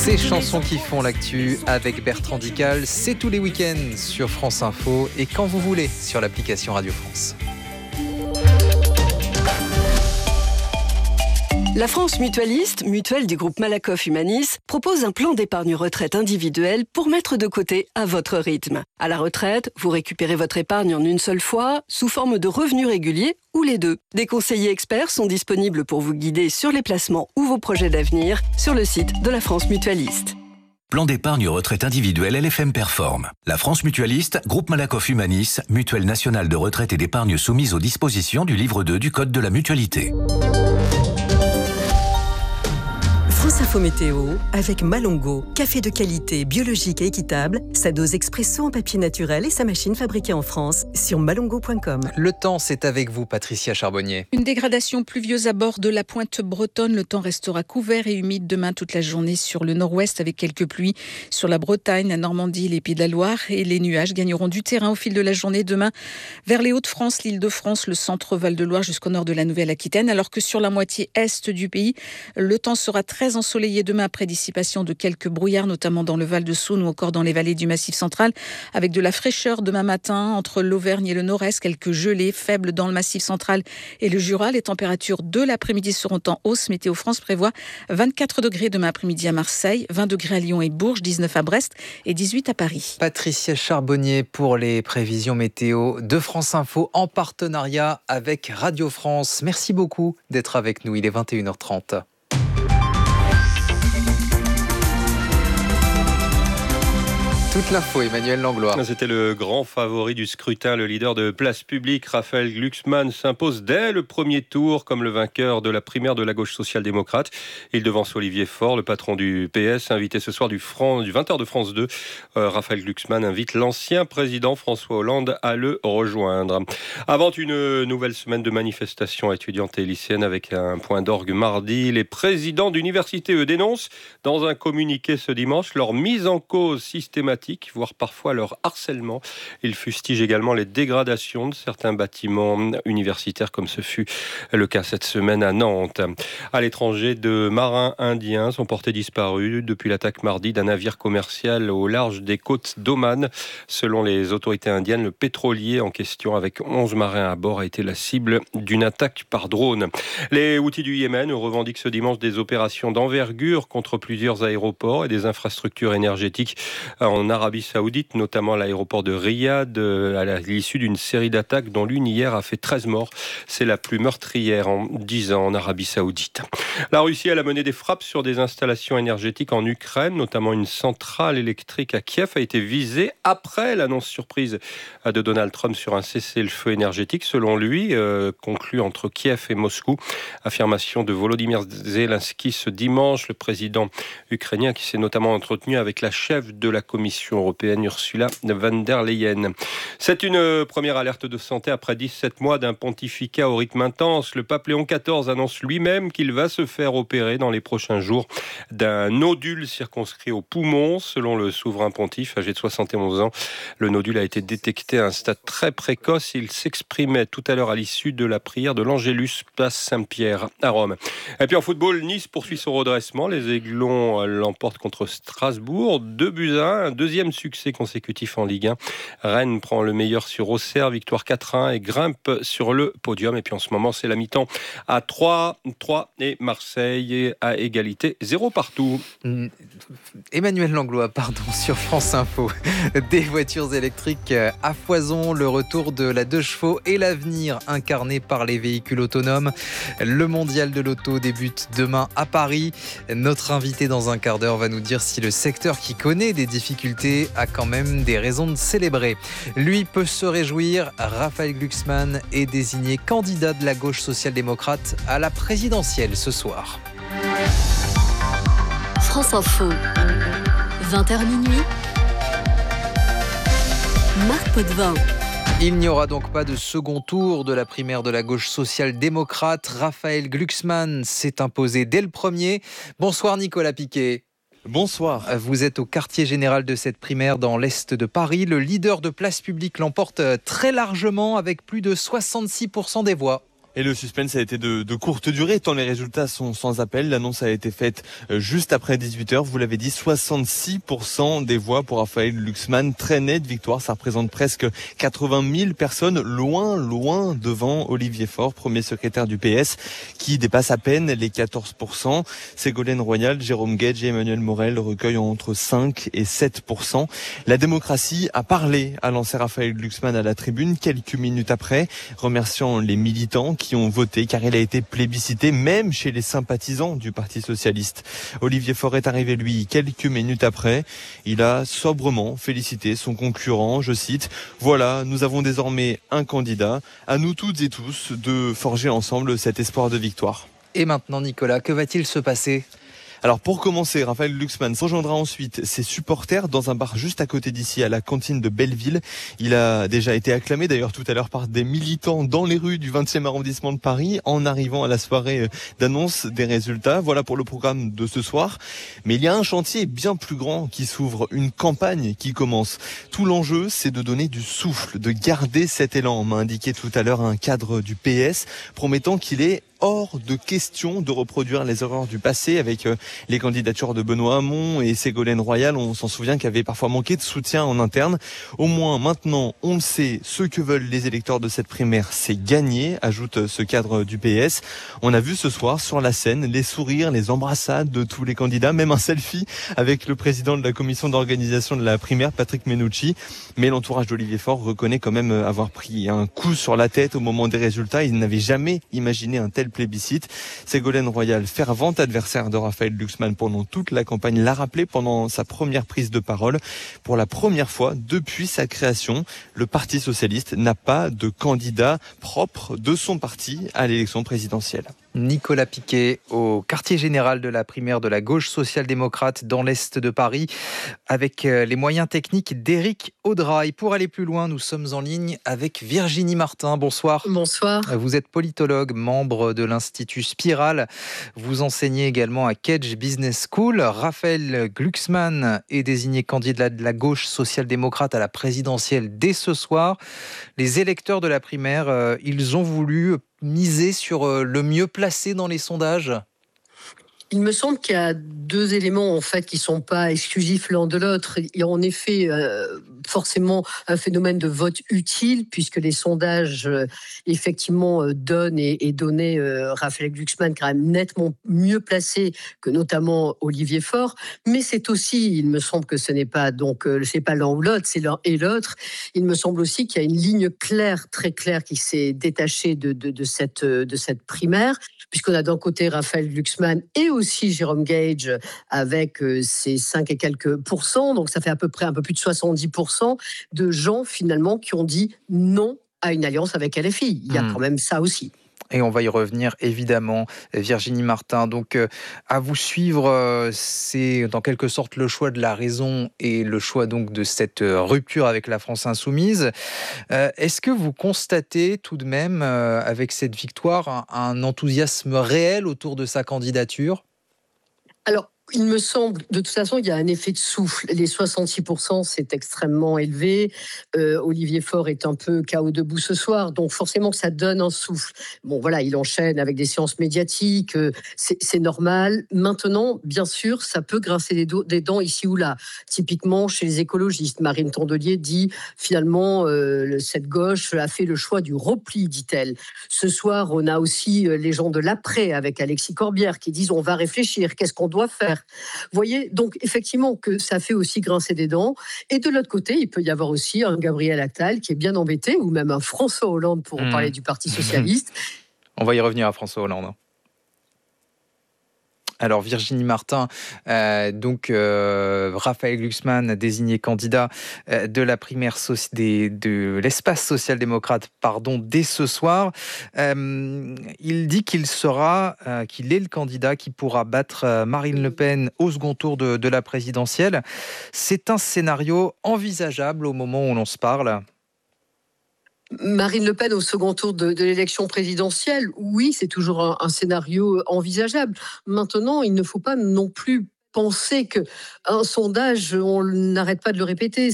Ces chansons qui font l'actu avec Bertrand Dical, c'est tous les week-ends sur France Info et quand vous voulez sur l'application Radio France. La France Mutualiste, mutuelle du groupe Malakoff Humanis, propose un plan d'épargne retraite individuel pour mettre de côté à votre rythme. À la retraite, vous récupérez votre épargne en une seule fois, sous forme de revenus réguliers ou les deux. Des conseillers experts sont disponibles pour vous guider sur les placements ou vos projets d'avenir sur le site de la France Mutualiste. Plan d'épargne retraite individuelle LFM Perform. La France Mutualiste, groupe Malakoff Humanis, mutuelle nationale de retraite et d'épargne soumise aux dispositions du livre 2 du Code de la mutualité. France Info Météo avec Malongo, café de qualité, biologique et équitable, sa dose expresso en papier naturel et sa machine fabriquée en France sur malongo.com. Le temps, c'est avec vous, Patricia Charbonnier. Une dégradation pluvieuse à bord de la pointe bretonne. Le temps restera couvert et humide demain toute la journée sur le nord-ouest avec quelques pluies sur la Bretagne, la Normandie, les Pays de la Loire. Et les nuages gagneront du terrain au fil de la journée demain vers les Hauts-de-France, l'Île-de-France, le centre Val-de-Loire jusqu'au nord de la Nouvelle-Aquitaine. Alors que sur la moitié est du pays, le temps sera très ensoleillé demain après dissipation de quelques brouillards, notamment dans le Val-de-Saône ou encore dans les vallées du Massif central, avec de la fraîcheur demain matin entre l'Auvergne et le Nord-Est, quelques gelées faibles dans le Massif central et le Jura. Les températures de l'après-midi seront en hausse. Météo France prévoit 24 degrés demain après-midi à Marseille, 20 degrés à Lyon et Bourges, 19 à Brest et 18 à Paris. Patricia Charbonnier pour les prévisions météo de France Info en partenariat avec Radio France. Merci beaucoup d'être avec nous. Il est 21h30. Toute l'info, Emmanuel Langlois. C'était le grand favori du scrutin. Le leader de Place Publique, Raphaël Glucksmann, s'impose dès le premier tour comme le vainqueur de la primaire de la gauche social-démocrate. Il devance Olivier Faure, le patron du PS, invité ce soir du 20h de France 2. Raphaël Glucksmann invite l'ancien président François Hollande à le rejoindre. Avant une nouvelle semaine de manifestations étudiantes et lycéennes avec un point d'orgue mardi, les présidents d'université, eux, dénoncent dans un communiqué ce dimanche leur mise en cause systématique, voire parfois leur harcèlement. Ils fustigent également les dégradations de certains bâtiments universitaires, comme ce fut le cas cette semaine à Nantes. À l'étranger, deux marins indiens sont portés disparus depuis l'attaque mardi d'un navire commercial au large des côtes d'Oman. Selon les autorités indiennes, le pétrolier en question, avec 11 marins à bord, a été la cible d'une attaque par drone. Les Houthis du Yémen revendiquent ce dimanche des opérations d'envergure contre plusieurs aéroports et des infrastructures énergétiques en Arabie Saoudite, notamment l'aéroport de Riyad, à l'issue d'une série d'attaques dont l'une hier a fait 13 morts. C'est la plus meurtrière en 10 ans en Arabie Saoudite. La Russie, elle a mené des frappes sur des installations énergétiques en Ukraine, notamment une centrale électrique à Kiev a été visée après l'annonce surprise de Donald Trump sur un cessez-le-feu énergétique, selon lui, conclu entre Kiev et Moscou. Affirmation de Volodymyr Zelensky ce dimanche, le président ukrainien qui s'est notamment entretenu avec la chef de la Commission européenne Ursula von der Leyen. C'est une première alerte de santé après 17 mois d'un pontificat au rythme intense. Le pape Léon XIV annonce lui-même qu'il va se faire opérer dans les prochains jours d'un nodule circonscrit au poumon. Selon le souverain pontife, âgé de 71 ans, le nodule a été détecté à un stade très précoce. Il s'exprimait tout à l'heure à l'issue de la prière de l'Angélus, place Saint-Pierre à Rome. Et puis en football, Nice poursuit son redressement. Les Aiglons l'emportent contre Strasbourg, 2-1, un deuxième succès consécutif en Ligue 1. Rennes prend le meilleur sur Auxerre, victoire 4-1 et grimpe sur le podium. Et puis en ce moment, c'est la mi-temps à 3 et Marseille à égalité, 0 partout. Emmanuel Langlois, sur France Info. Des voitures électriques à foison, le retour de la 2 chevaux et l'avenir incarné par les véhicules autonomes. Le mondial de l'auto débute demain à Paris. Notre invité dans un quart d'heure va nous dire si le secteur qui connaît des difficultés a quand même des raisons de célébrer. Lui peut se réjouir. Raphaël Glucksmann est désigné candidat de la gauche social-démocrate à la présidentielle ce soir. France Info, 20h minuit. Marc Potvin. Il n'y aura donc pas de second tour de la primaire de la gauche social-démocrate. Raphaël Glucksmann s'est imposé dès le premier. Bonsoir Nicolas Piquet. Bonsoir. Vous êtes au quartier général de cette primaire dans l'Est de Paris. Le leader de Place Publique l'emporte très largement avec plus de 66% des voix. Et le suspense a été de courte durée, tant les résultats sont sans appel. L'annonce a été faite juste après 18h. Vous l'avez dit, 66% des voix pour Raphaël Glucksmann. Très nette victoire, ça représente presque 80 000 personnes, loin devant Olivier Faure, premier secrétaire du PS, qui dépasse à peine les 14%. Ségolène Royal, Jérôme Guedj et Emmanuel Morel recueillent entre 5 et 7%. La démocratie a parlé, a lancé Raphaël Glucksmann à la tribune quelques minutes après, remerciant les militants qui ont voté car il a été plébiscité même chez les sympathisants du Parti socialiste. Olivier Faure est arrivé lui quelques minutes après. Il a sobrement félicité son concurrent, je cite, « Voilà, nous avons désormais un candidat. À nous toutes et tous de forger ensemble cet espoir de victoire. » Et maintenant Nicolas, que va-t-il se passer ? Alors pour commencer, Raphaël Glucksmann rejoindra ensuite ses supporters dans un bar juste à côté d'ici, à la cantine de Belleville. Il a déjà été acclamé d'ailleurs tout à l'heure par des militants dans les rues du 20e arrondissement de Paris en arrivant à la soirée d'annonce des résultats. Voilà pour le programme de ce soir. Mais il y a un chantier bien plus grand qui s'ouvre, une campagne qui commence. Tout l'enjeu, c'est de donner du souffle, de garder cet élan. On m'a indiqué tout à l'heure un cadre du PS promettant qu'il est hors de question de reproduire les erreurs du passé avec les candidatures de Benoît Hamon et Ségolène Royal. On s'en souvient qu'il y avait parfois manqué de soutien en interne. Au moins maintenant, on le sait, ce que veulent les électeurs de cette primaire, c'est gagner, ajoute ce cadre du PS. On a vu ce soir sur la scène les sourires, les embrassades de tous les candidats, même un selfie avec le président de la commission d'organisation de la primaire, Patrick Menucci. Mais l'entourage d'Olivier Faure reconnaît quand même avoir pris un coup sur la tête au moment des résultats. Il n'avait jamais imaginé un tel plébiscite. Ségolène Royal, fervente adversaire de Raphaël Glucksmann pendant toute la campagne, l'a rappelé pendant sa première prise de parole. Pour la première fois depuis sa création, le Parti socialiste n'a pas de candidat propre de son parti à l'élection présidentielle. Nicolas Piquet au quartier général de la primaire de la gauche social-démocrate dans l'Est de Paris avec les moyens techniques d'Éric Audrail. Pour aller plus loin, nous sommes en ligne avec Virginie Martin. Bonsoir. Bonsoir. Vous êtes politologue, membre de l'Institut Spiral. Vous enseignez également à Kedge Business School. Raphaël Glucksmann est désigné candidat de la gauche social-démocrate à la présidentielle dès ce soir. Les électeurs de la primaire, ils ont voulu miser sur le mieux placé dans les sondages ? Il me semble qu'il y a deux éléments en fait qui sont pas exclusifs l'un de l'autre. Il y a en effet forcément un phénomène de vote utile puisque les sondages effectivement donnent et donnaient Raphaël Glucksmann quand même nettement mieux placé que notamment Olivier Faure. Mais c'est aussi, il me semble que ce n'est pas donc c'est pas l'un ou l'autre, c'est l'un et l'autre. Il me semble aussi qu'il y a une ligne claire, très claire, qui s'est détachée de cette primaire, puisqu'on a d'un côté Raphaël Glucksmann et aussi Jérôme Guedj avec ses 5 et quelques pourcents, donc ça fait à peu près un peu plus de 70% de gens finalement qui ont dit non à une alliance avec LFI. Il y a quand même ça aussi. Et on va y revenir évidemment, Virginie Martin. Donc à vous suivre, c'est dans quelque sorte le choix de la raison et le choix donc de cette rupture avec la France insoumise. Est-ce que vous constatez tout de même avec cette victoire un enthousiasme réel autour de sa candidature ? Alors, il me semble, de toute façon, il y a un effet de souffle. Les 66%, c'est extrêmement élevé. Olivier Faure est un peu KO debout ce soir, donc forcément que ça donne un souffle. Bon, voilà, il enchaîne avec des séances médiatiques, c'est normal. Maintenant, bien sûr, ça peut grincer des dents ici ou là. Typiquement, chez les écologistes, Marine Tondelier dit, finalement, cette gauche a fait le choix du repli, dit-elle. Ce soir, on a aussi les gens de l'après, avec Alexis Corbière, qui disent, on va réfléchir, qu'est-ce qu'on doit faire ? Vous voyez, donc effectivement que ça fait aussi grincer des dents. Et de l'autre côté, il peut y avoir aussi un Gabriel Attal qui est bien embêté, ou même un François Hollande pour parler du Parti socialiste. On va y revenir à François Hollande. Alors Virginie Martin, Raphaël Glucksmann désigné candidat de la primaire de l'espace social-démocrate dès ce soir. Il dit qu'il est le candidat qui pourra battre Marine Le Pen au second tour de la présidentielle. C'est un scénario envisageable au moment où l'on se parle ? Marine Le Pen au second tour de l'élection présidentielle, oui, c'est toujours un scénario envisageable. Maintenant, il ne faut pas non plus penser qu'un sondage, on n'arrête pas de le répéter,